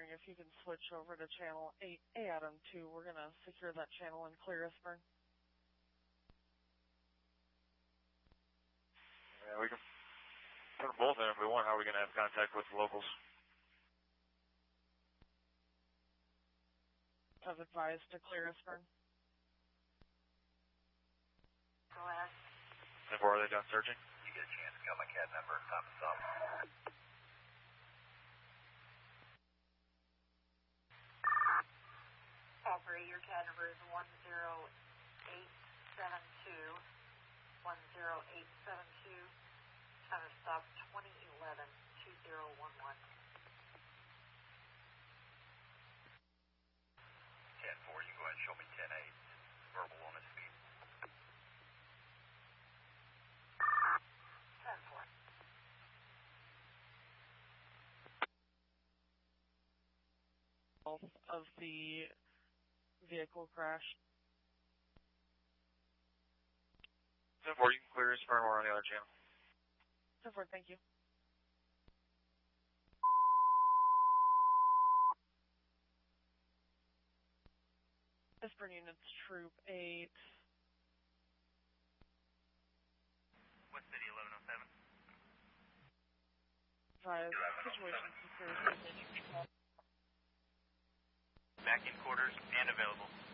wondering if you can switch over to channel 8A Adam 2. We're going to secure that channel and clear Eastburn. Yeah, we can put them both in if we want. How are we going to have contact with the locals? As advised to clear Eastburn. Go ahead. And where are they done searching? You get a chance to got my CAD number. Time to stop. Operator, your CAD number is 10872. 10872. Time to stop 2011 2011. 10-4, you go ahead and show me 10-8. Verbal on its feet. 10-4. Of the vehicle crash. 10-4, you can clear Eastburn. We're on the other channel. 10-4, thank you. Eastburn units, Troop 8. West City 1107. 5, situation secure. Back in quarters and available.